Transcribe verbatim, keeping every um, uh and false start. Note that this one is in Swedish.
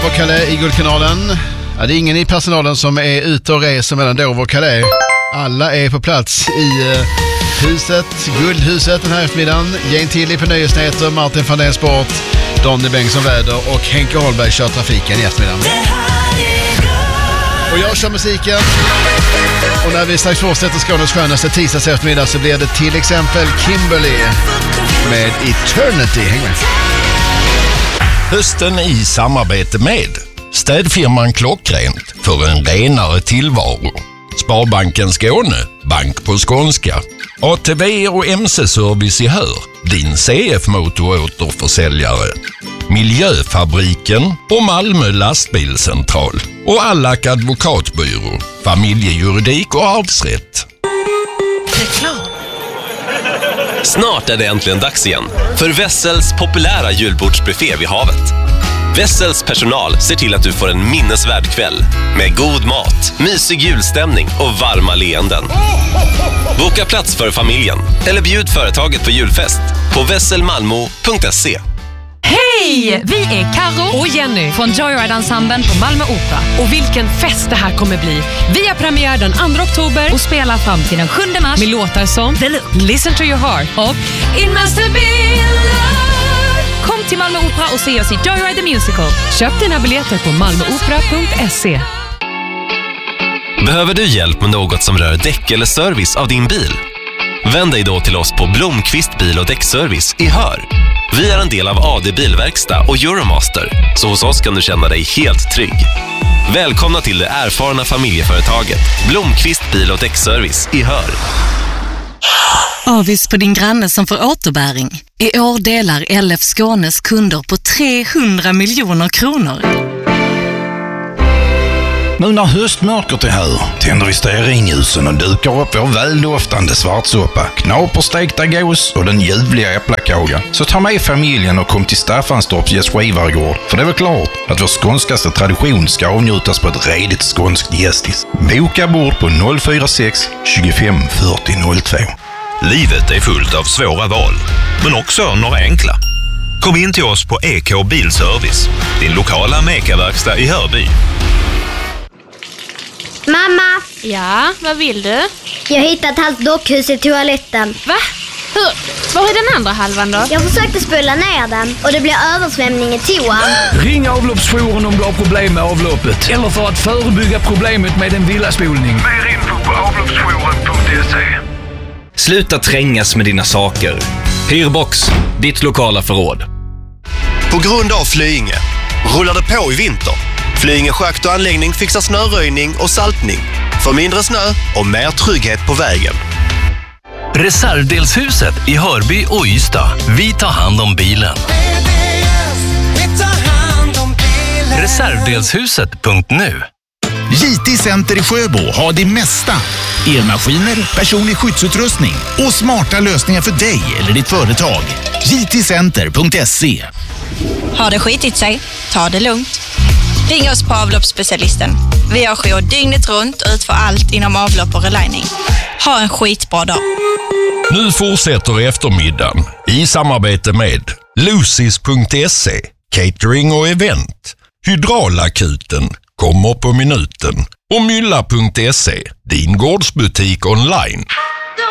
Dover och Calais i Guldkanalen. Ja, det är ingen i personalen som är ute och reser mellan Dover och Calais. Alla är på plats i uh, huset, Guldhuset den här eftermiddagen. Jane Tilly på Nöjesnäter, Martin van den Sport, Donny Bengtsson väder och Henke Holmberg kör trafiken i eftermiddagen. Och jag kör musiken. Och när vi strax fortsätter Skånes skönaste tisdags eftermiddag så blir det till exempel Kimberly med Eternity. Häng med. Hösten i samarbete med städfirman Klockrent för en renare tillvaro. Sparbanken Skåne, bank på skånska. A T V och M C-service i Hör, din C F-motoråterförsäljare. Miljöfabriken och Malmö lastbilscentral. Och Allak advokatbyrå, familjejuridik och arvsrätt. Reklam. Snart är det äntligen dags igen för Wessels populära julbordsbuffé vid havet. Wessels personal ser till att du får en minnesvärd kväll med god mat, mysig julstämning och varma leenden. Boka plats för familjen eller bjud företaget på julfest på vesselmalmo punkt se. Hej! Vi är Karo och Jenny från Joyride-ensemblen på Malmö Opera. Och vilken fest det här kommer bli. Vi har premiär den andra oktober och spelar fram till den sjunde mars med låtar som The Look, Listen to your heart och It must have been love. Kom till Malmö Opera och se oss i Joyride the Musical. Köp dina biljetter på malmoopera punkt se. Behöver du hjälp med något som rör däck eller service av din bil? Vänd dig då till oss på Blomqvist bil- och däckservice i Hör. Vi är en del av A D Bilverkstad och Euromaster, så hos oss kan du känna dig helt trygg. Välkomna till det erfarna familjeföretaget Blomqvist bil- och däckservice i Hör. Avis på din granne som får återbäring. I år delar L F Skånes kunder på trehundra miljoner kronor. Nu när höstmörkret är här tänder vi stearinljusen och dukar upp vår väldoftande svartsoppa, knaperstekta gås och den ljuvliga äpplakaga. Så ta med familjen och kom till Staffanstorps gästgivargård. För det är väl klart att vår skånskaste tradition ska avnjutas på ett redigt skånskt gästis. Boka bord på noll fyra sex tjugofem fyrtio noll två. Livet är fullt av svåra val, men också några enkla. Kom in till oss på E K Bilservice, din lokala Meka-verkstad i Hörby. Mamma! Ja, vad vill du? Jag har hittat ett halvt dockhus i toaletten. Va? Hur? Var är den andra halvan då? Jag försökte spola ner den och det blev översvämning i toan. Ring avloppsjouren om du har problem med avloppet. Eller för att förebygga problemet med en villaspolning. Mer info på avloppsjouren punkt se. Sluta trängas med dina saker. Hyrbox, ditt lokala förråd. På grund av Flyinge rullar det på i vinter. Flyinge schakt och anläggning fixar snöröjning och saltning. För mindre snö och mer trygghet på vägen. Reservdelshuset i Hörby och Ystad. Vi tar hand om bilen. Reservdelshuset punkt nu. J T Center i Sjöbo har det mesta. Elmaskiner, personlig skyddsutrustning och smarta lösningar för dig eller ditt företag. J T Center punkt se. Har det skitit sig? Ta det lugnt. Ring oss på avloppsspecialisten. Vi har jour dygnet runt och utför allt inom avlopp och relining. Ha en skitbra dag. Nu fortsätter eftermiddagen i samarbete med Lucis punkt se, catering och event, Hydraulakuten, kommer på minuten och Mylla punkt se, din gårdsbutik online.